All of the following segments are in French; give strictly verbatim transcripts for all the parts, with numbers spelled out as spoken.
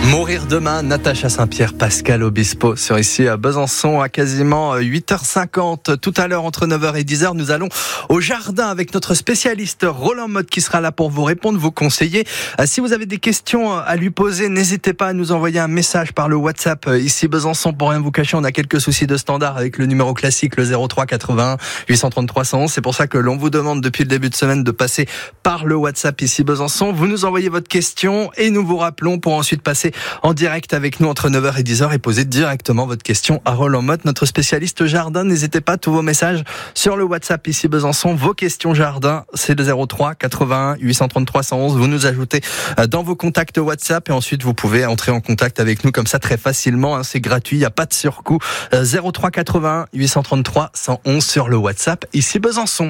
Mourir demain, Natacha Saint-Pierre, Pascal Obispo sur ici à Besançon à quasiment huit heures cinquante. Tout à l'heure entre neuf heures et dix heures, nous allons au jardin avec notre spécialiste Roland Motte qui sera là pour vous répondre, vous conseiller. Si vous avez des questions à lui poser, n'hésitez pas à nous envoyer un message par le WhatsApp. Ici Besançon, pour rien vous cacher, on a quelques soucis de standard avec le numéro classique, le zéro trois quatre-vingt-un huit cent trente-trois cent onze. C'est pour ça que l'on vous demande depuis le début de semaine de passer par le WhatsApp ici Besançon. Vous nous envoyez votre question et nous vous rappelons pour ensuite passer en direct avec nous entre neuf heures et dix heures et poser directement votre question à Roland Motte, notre spécialiste jardin. N'hésitez pas, tous vos messages sur le WhatsApp ici Besançon, vos questions jardin, c'est le zéro trois quatre-vingt-un huit cent trente-trois cent onze. Vous nous ajoutez dans vos contacts WhatsApp et ensuite vous pouvez entrer en contact avec nous comme ça très facilement, hein, c'est gratuit, il n'y a pas de surcoût. zéro trois quatre-vingt-un huit cent trente-trois cent onze sur le WhatsApp ici Besançon.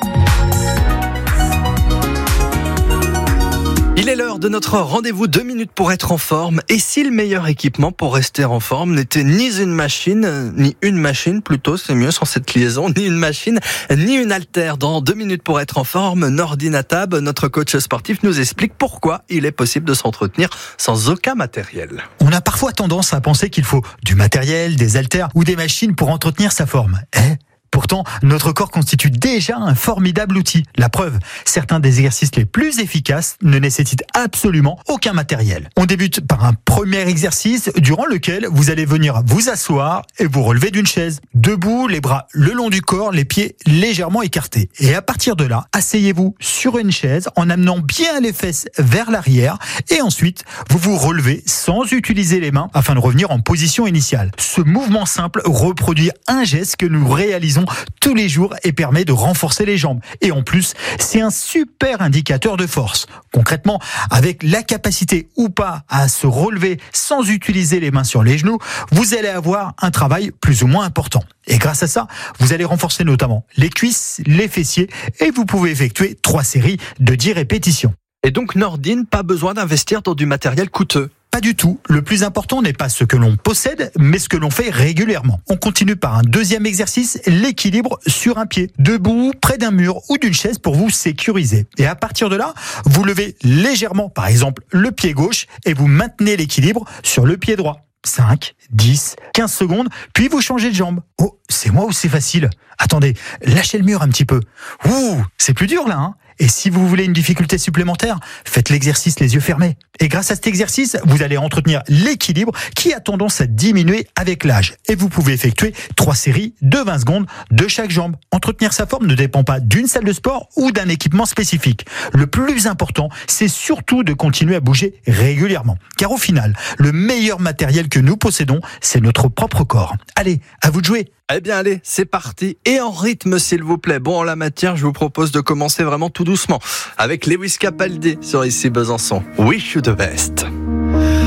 Il est l'heure de notre rendez-vous, deux minutes pour être en forme. Et si le meilleur équipement pour rester en forme n'était ni une machine, ni une machine plutôt, c'est mieux sans cette liaison, ni une machine, ni une haltère. Dans deux minutes pour être en forme, Nordine Atab, notre coach sportif, nous explique pourquoi il est possible de s'entretenir sans aucun matériel. On a parfois tendance à penser qu'il faut du matériel, des haltères ou des machines pour entretenir sa forme. Eh ? Pourtant, notre corps constitue déjà un formidable outil. La preuve, certains des exercices les plus efficaces ne nécessitent absolument aucun matériel. On débute par un premier exercice durant lequel vous allez venir vous asseoir et vous relever d'une chaise. Debout, les bras le long du corps, les pieds légèrement écartés. Et à partir de là, asseyez-vous sur une chaise en amenant bien les fesses vers l'arrière et ensuite, vous vous relevez sans utiliser les mains afin de revenir en position initiale. Ce mouvement simple reproduit un geste que nous réalisons tous les jours et permet de renforcer les jambes. Et en plus, c'est un super indicateur de force. Concrètement, avec la capacité ou pas à se relever sans utiliser les mains sur les genoux, vous allez avoir un travail plus ou moins important. Et grâce à ça, vous allez renforcer notamment les cuisses, les fessiers et vous pouvez effectuer trois séries de dix répétitions. Et donc Nordine, pas besoin d'investir dans du matériel coûteux. Pas du tout. Le plus important n'est pas ce que l'on possède, mais ce que l'on fait régulièrement. On continue par un deuxième exercice, l'équilibre sur un pied. Debout, près d'un mur ou d'une chaise pour vous sécuriser. Et à partir de là, vous levez légèrement, par exemple, le pied gauche et vous maintenez l'équilibre sur le pied droit. cinq, dix, quinze secondes, puis vous changez de jambe. Oh, c'est moi ou c'est facile ? Attendez, lâchez le mur un petit peu. Ouh, c'est plus dur là, hein ? Et si vous voulez une difficulté supplémentaire, faites l'exercice les yeux fermés. Et grâce à cet exercice, vous allez entretenir l'équilibre qui a tendance à diminuer avec l'âge. Et vous pouvez effectuer trois séries de vingt secondes de chaque jambe. Entretenir sa forme ne dépend pas d'une salle de sport ou d'un équipement spécifique. Le plus important, c'est surtout de continuer à bouger régulièrement. Car au final, le meilleur matériel que nous possédons, c'est notre propre corps. Allez, à vous de jouer. Eh bien allez, c'est parti. Et en rythme s'il vous plaît. Bon, en la matière, je vous propose de commencer vraiment tout doucement avec Lewis Capaldi sur ici Besançon. Wish you the best.